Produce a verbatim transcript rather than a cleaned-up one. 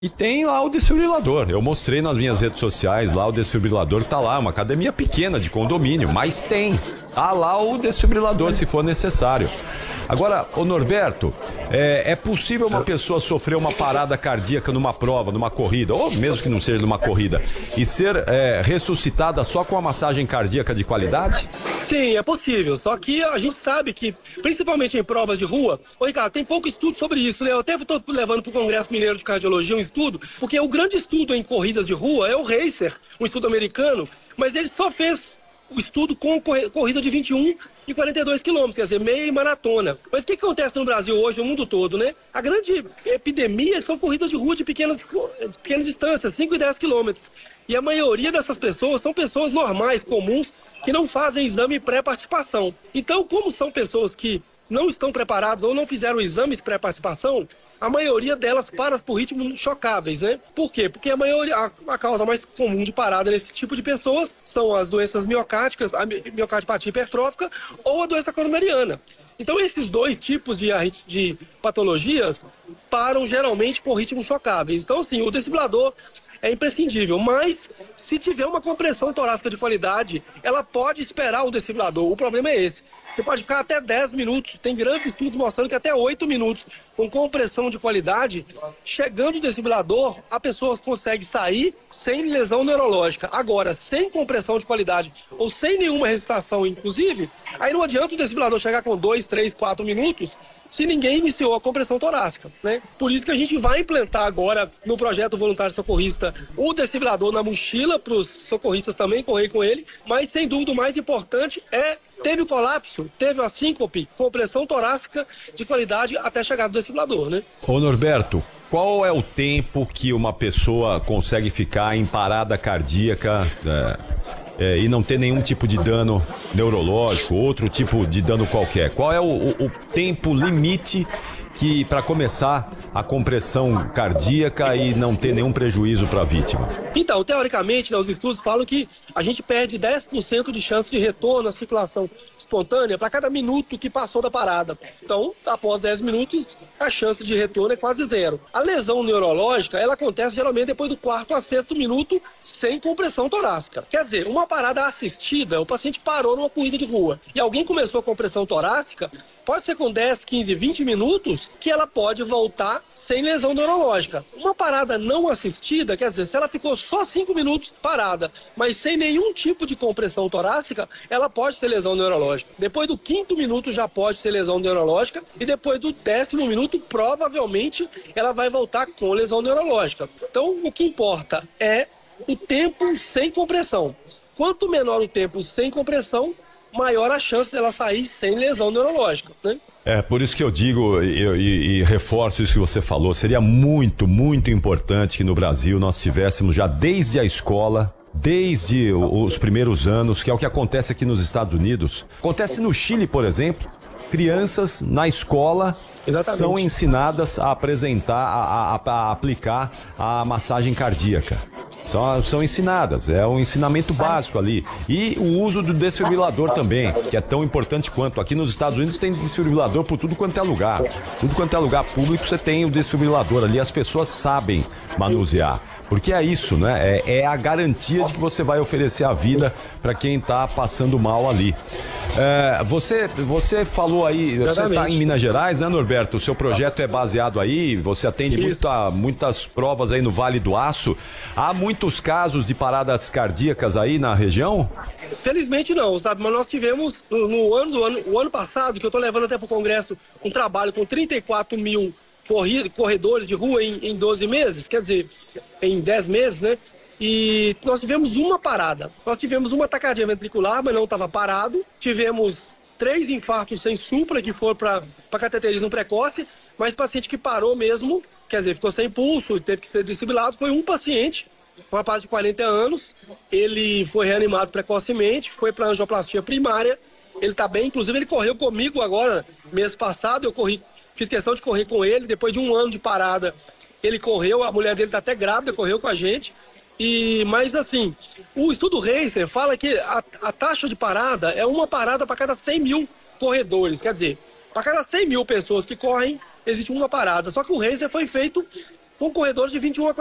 E tem lá o desfibrilador. Eu mostrei nas minhas redes sociais lá o desfibrilador que tá lá. Uma academia pequena de condomínio, mas tem. Tá lá o desfibrilador se for necessário. Agora, ô Norberto, é, é possível uma pessoa sofrer uma parada cardíaca numa prova, numa corrida, ou mesmo que não seja numa corrida, e ser é, ressuscitada só com a massagem cardíaca de qualidade? Sim, é possível. Só que a gente sabe que, principalmente em provas de rua, ô Ricardo, tem pouco estudo sobre isso, né? Eu até estou levando para o Congresso Mineiro de Cardiologia um estudo, porque o grande estudo em corridas de rua é o Racer, um estudo americano, mas ele só fez o estudo com corrida de vinte e um e quarenta e dois quilômetros, quer dizer, meia e maratona. Mas o que acontece no Brasil hoje, no mundo todo, né? A grande epidemia são corridas de rua de pequenas, de pequenas distâncias, cinco e dez quilômetros. E a maioria dessas pessoas são pessoas normais, comuns, que não fazem exame pré-participação. Então, como são pessoas que não estão preparadas ou não fizeram exames pré-participação, a maioria delas para por ritmos chocáveis, né? Por quê? Porque a maioria, a, a causa mais comum de parada nesse tipo de pessoas são as doenças miocárdicas, a miocardiopatia hipertrófica ou a doença coronariana. Então, esses dois tipos de, de patologias param geralmente por ritmos chocáveis. Então, assim, o desfibrilador é imprescindível, mas se tiver uma compressão torácica de qualidade, ela pode esperar o desfibrilador. O problema é esse. Você pode ficar até dez minutos, tem grandes estudos mostrando que até oito minutos com compressão de qualidade, chegando o desfibrilador, a pessoa consegue sair sem lesão neurológica. Agora, sem compressão de qualidade ou sem nenhuma ressuscitação, inclusive, aí não adianta o desfibrilador chegar com dois, três, quatro minutos, se ninguém iniciou a compressão torácica, né? Por isso que a gente vai implantar agora no projeto voluntário socorrista o desfibrilador na mochila para os socorristas também correr com ele, mas sem dúvida o mais importante é teve o colapso, teve a síncope, compressão torácica de qualidade até chegar do desfibrilador, né? Ô Norberto, qual é o tempo que uma pessoa consegue ficar em parada cardíaca é... É, e não ter nenhum tipo de dano neurológico, outro tipo de dano qualquer? Qual é o, o, o tempo limite que para começar a compressão cardíaca e não ter nenhum prejuízo para a vítima? Então, teoricamente, né, os estudos falam que a gente perde dez por cento de chance de retorno à circulação espontânea para cada minuto que passou da parada. Então, após dez minutos, a chance de retorno é quase zero. A lesão neurológica, ela acontece geralmente depois do quarto a sexto minuto sem compressão torácica. Quer dizer, uma parada assistida, o paciente parou numa corrida de rua e alguém começou a compressão torácica, pode ser com dez, quinze, vinte minutos que ela pode voltar sem lesão neurológica. Uma parada não assistida, quer dizer, se ela ficou só cinco minutos parada, mas sem nenhum tipo de compressão torácica, ela pode ter lesão neurológica. Depois do quinto minuto já pode ter lesão neurológica e depois do décimo minuto, provavelmente, ela vai voltar com lesão neurológica. Então, o que importa é o tempo sem compressão. Quanto menor o tempo sem compressão, maior a chance dela sair sem lesão neurológica, né? É, por isso que eu digo e, e, e reforço isso que você falou, seria muito, muito importante que no Brasil nós tivéssemos já desde a escola, desde os primeiros anos, que é o que acontece aqui nos Estados Unidos. Acontece no Chile, por exemplo, crianças na escola Exatamente. São ensinadas a apresentar, a, a, a aplicar a massagem cardíaca. São, são ensinadas, é um ensinamento básico ali. E o uso do desfibrilador também, que é tão importante quanto. Aqui nos Estados Unidos tem desfibrilador por tudo quanto é lugar. Tudo quanto é lugar público você tem o desfibrilador ali, as pessoas sabem manusear. Porque é isso, né? É, é a garantia de que você vai oferecer a vida para quem está passando mal ali. É, você, você falou aí, Exatamente. Você está em Minas Gerais, né, Norberto? O seu projeto é baseado aí, você atende muita, muitas provas aí no Vale do Aço. Há muitos casos de paradas cardíacas aí na região? Felizmente não, sabe? Mas nós tivemos no, no ano do ano, o ano passado, que eu estou levando até para o Congresso, um trabalho com trinta e quatro mil corredores de rua em, em doze meses, quer dizer, em dez meses, né? E nós tivemos uma parada. Nós tivemos uma taquicardia ventricular, mas não estava parado. Tivemos três infartos sem supra, que foram para cateterismo precoce, mas paciente que parou mesmo, quer dizer, ficou sem pulso e teve que ser desfibrilado, foi um paciente, um rapaz de quarenta anos. Ele foi reanimado precocemente, foi para angioplastia primária. Ele está bem, inclusive ele correu comigo agora, mês passado, eu corri. Fiz questão de correr com ele, depois de um ano de parada, ele correu, a mulher dele está até grávida, correu com a gente. E, mas assim, o estudo Racer fala que a, a taxa de parada é uma parada para cada cem mil corredores. Quer dizer, para cada cem mil pessoas que correm, existe uma parada. Só que o Racer foi feito com corredores de vinte e um a